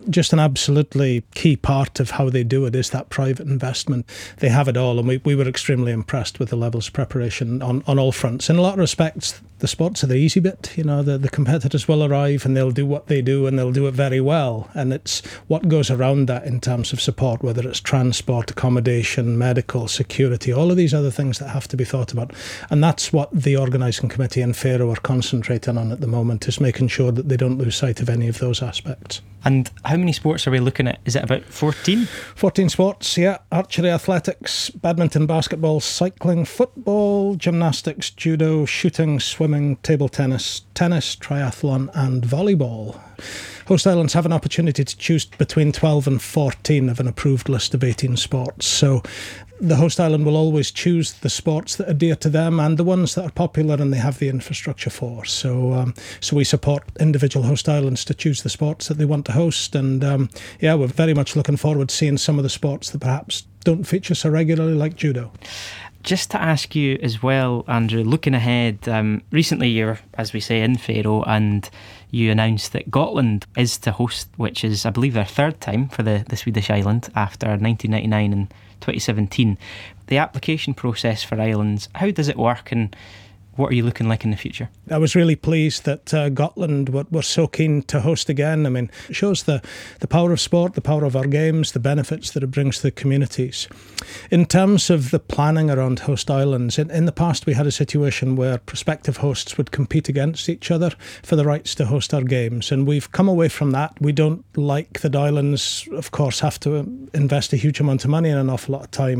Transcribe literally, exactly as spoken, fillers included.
just an absolutely key part of how they do it is that private investment. They have it all, and we, we were extremely impressed with the levels of preparation on, on all fronts. In a lot of respects, the sports are the easy bit. You know, the, the competitors will arrive and they'll do what they do and they'll do it very well. And it's what goes around that in terms of support, whether it's transport, accommodation, medical, security, all of these other things that have to be thought about. And that's what the organising committee and FARO are concentrating on at the moment, is making sure that they don't lose sight of any of those aspects. And how many sports are we looking at? Is it about fourteen? fourteen sports, yeah. Archery, athletics, badminton, basketball, cycling, football, gymnastics, judo, shooting, swimming, table tennis, tennis, triathlon and volleyball. Host Islands have an opportunity to choose between twelve and fourteen of an approved list of eighteen sports. So the host island will always choose the sports that are dear to them and the ones that are popular and they have the infrastructure for. So um, so we support individual host islands to choose the sports that they want to host. And um, yeah, we're very much looking forward to seeing some of the sports that perhaps don't feature so regularly, like judo. Just to ask you as well, Andrew, looking ahead, um, recently you're, as we say, in FARO, and you announced that Gotland is to host, which is, I believe, their third time for the, the Swedish island after nineteen ninety-nine and twenty seventeen. The application process for islands, how does it work, and what are you looking like in the future? I was really pleased that uh, Gotland were, were so keen to host again. I mean, it shows the, the power of sport, the power of our games, the benefits that it brings to the communities. In terms of the planning around host islands, in, in the past we had a situation where prospective hosts would compete against each other for the rights to host our games, and we've come away from that. We don't like that islands, of course, have to invest a huge amount of money and an awful lot of time